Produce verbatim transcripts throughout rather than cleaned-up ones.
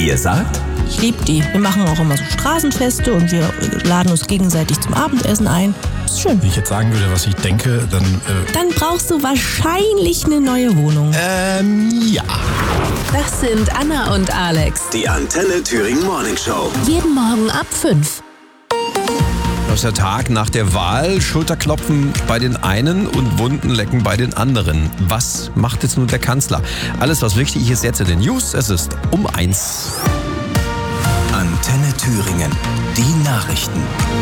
Ihr sagt? Ich liebe die. Wir machen auch immer so Straßenfeste und wir laden uns gegenseitig zum Abendessen ein. Ist schön. Wenn ich jetzt sagen würde, was ich denke, dann... Äh Dann brauchst du wahrscheinlich eine neue Wohnung. Ähm, ja. Das sind Anna und Alex. Die Antenne Thüringen Morning Show. Jeden Morgen ab fünf. Das ist der Tag nach der Wahl. Schulterklopfen bei den einen und Wunden lecken bei den anderen. Was macht jetzt nun der Kanzler? Alles, was wichtig ist jetzt in den News. Es ist um eins. Antenne Thüringen. Die Nachrichten.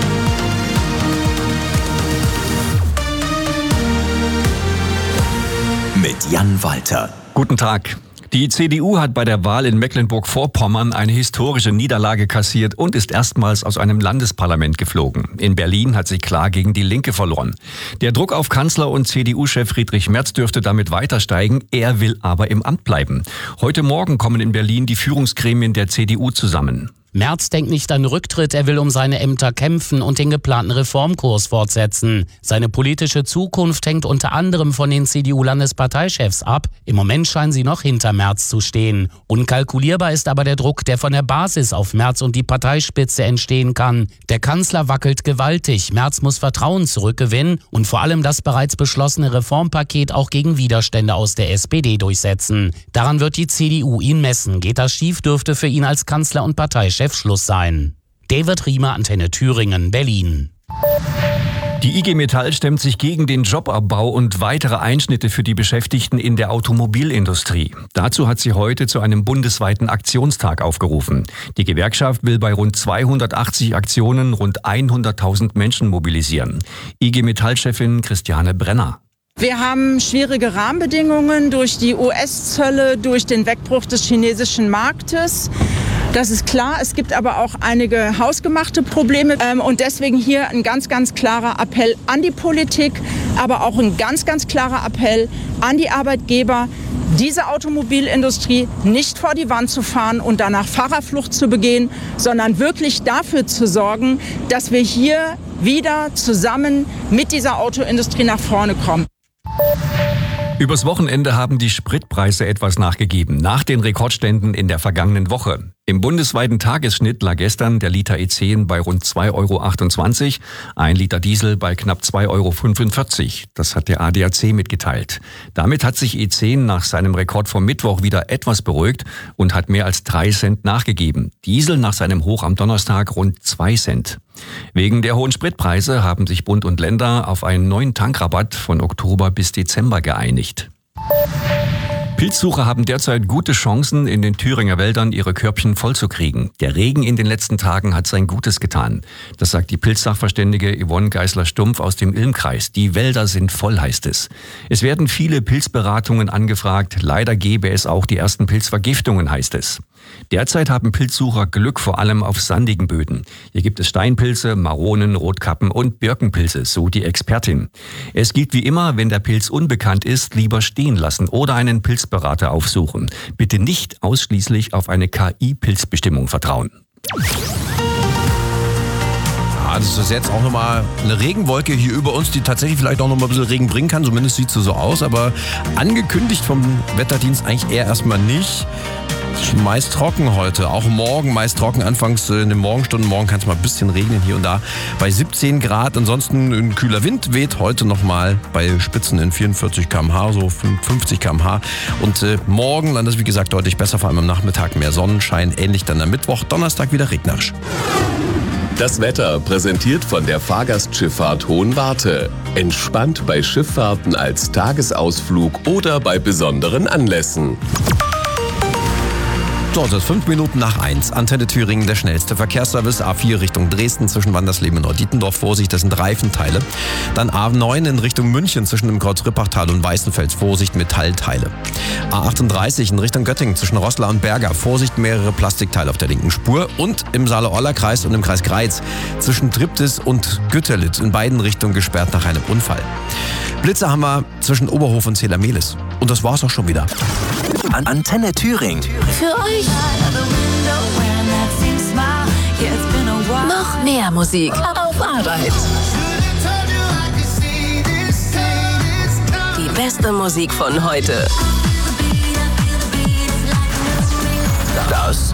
Mit Jan Walter. Guten Tag. Die C D U hat bei der Wahl in Mecklenburg-Vorpommern eine historische Niederlage kassiert und ist erstmals aus einem Landesparlament geflogen. In Berlin hat sie klar gegen die Linke verloren. Der Druck auf Kanzler und C D U-Chef Friedrich Merz dürfte damit weiter steigen. Er will aber im Amt bleiben. Heute Morgen kommen in Berlin die Führungsgremien der C D U zusammen. Merz denkt nicht an Rücktritt, er will um seine Ämter kämpfen und den geplanten Reformkurs fortsetzen. Seine politische Zukunft hängt unter anderem von den C D U-Landesparteichefs ab. Im Moment scheinen sie noch hinter Merz zu stehen. Unkalkulierbar ist aber der Druck, der von der Basis auf Merz und die Parteispitze entstehen kann. Der Kanzler wackelt gewaltig, Merz muss Vertrauen zurückgewinnen und vor allem das bereits beschlossene Reformpaket auch gegen Widerstände aus der S P D durchsetzen. Daran wird die C D U ihn messen. Geht das schief, dürfte für ihn als Kanzler und Parteichef Chefschluss sein. David Riemer, Antenne Thüringen, Berlin. Die I G Metall stemmt sich gegen den Jobabbau und weitere Einschnitte für die Beschäftigten in der Automobilindustrie. Dazu hat sie heute zu einem bundesweiten Aktionstag aufgerufen. Die Gewerkschaft will bei rund zweihundertachtzig Aktionen rund hunderttausend Menschen mobilisieren. I G Metall-Chefin Christiane Brenner. Wir haben schwierige Rahmenbedingungen durch die U S-Zölle, durch den Wegbruch des chinesischen Marktes. Das ist klar. Es gibt aber auch einige hausgemachte Probleme. Und deswegen hier ein ganz, ganz klarer Appell an die Politik, aber auch ein ganz, ganz klarer Appell an die Arbeitgeber, diese Automobilindustrie nicht vor die Wand zu fahren und danach Fahrerflucht zu begehen, sondern wirklich dafür zu sorgen, dass wir hier wieder zusammen mit dieser Autoindustrie nach vorne kommen. Übers Wochenende haben die Spritpreise etwas nachgegeben, nach den Rekordständen in der vergangenen Woche. Im bundesweiten Tagesschnitt lag gestern der Liter E zehn bei rund zwei Euro achtundzwanzig, ein Liter Diesel bei knapp zwei Euro fünfundvierzig. Das hat der A D A C mitgeteilt. Damit hat sich E zehn nach seinem Rekord vom Mittwoch wieder etwas beruhigt und hat mehr als drei Cent nachgegeben. Diesel nach seinem Hoch am Donnerstag rund zwei Cent. Wegen der hohen Spritpreise haben sich Bund und Länder auf einen neuen Tankrabatt von Oktober bis Dezember geeinigt. Pilzsucher haben derzeit gute Chancen, in den Thüringer Wäldern ihre Körbchen vollzukriegen. Der Regen in den letzten Tagen hat sein Gutes getan. Das sagt die Pilzsachverständige Yvonne Geisler-Stumpf aus dem Ilmkreis. Die Wälder sind voll, heißt es. Es werden viele Pilzberatungen angefragt. Leider gäbe es auch die ersten Pilzvergiftungen, heißt es. Derzeit haben Pilzsucher Glück vor allem auf sandigen Böden. Hier gibt es Steinpilze, Maronen, Rotkappen und Birkenpilze, so die Expertin. Es gilt wie immer, wenn der Pilz unbekannt ist, lieber stehen lassen oder einen Pilzberater aufsuchen. Bitte nicht ausschließlich auf eine K I-Pilzbestimmung vertrauen. Das ist jetzt auch nochmal eine Regenwolke hier über uns, die tatsächlich vielleicht auch nochmal ein bisschen Regen bringen kann. Zumindest sieht es so aus, aber angekündigt vom Wetterdienst eigentlich eher erstmal nicht. Meist trocken heute, auch morgen meist trocken. Anfangs in den Morgenstunden, morgen kann es mal ein bisschen regnen hier und da. Bei siebzehn Grad, ansonsten ein kühler Wind weht heute nochmal bei Spitzen in vierundvierzig Kilometer pro Stunde, so fünfzig Kilometer pro Stunde. Und äh, morgen dann ist wie gesagt deutlich besser, vor allem am Nachmittag mehr Sonnenschein. Ähnlich dann am Mittwoch, Donnerstag wieder regnerisch. Das Wetter präsentiert von der Fahrgastschifffahrt Hohenwarte. Entspannt bei Schifffahrten als Tagesausflug oder bei besonderen Anlässen. So, es ist fünf Minuten nach eins. Antenne Thüringen, der schnellste Verkehrsservice. A vier Richtung Dresden zwischen Wandersleben und Neu-Dietendorf. Vorsicht, das sind Reifenteile. Dann A neun in Richtung München zwischen dem Kreuz Rippachtal und Weißenfels. Vorsicht, Metallteile. A achtunddreißig in Richtung Göttingen zwischen Roßla und Berger. Vorsicht, mehrere Plastikteile auf der linken Spur. Und im Saale-Orla-Kreis und im Kreis Greiz zwischen Triptis und Gütterlitz in beiden Richtungen gesperrt nach einem Unfall. Blitze haben wir zwischen Oberhof und Zählermehlis. Und das war's auch schon wieder. An Antenne Thüringen. Für euch noch mehr Musik auf Arbeit. Die beste Musik von heute. Das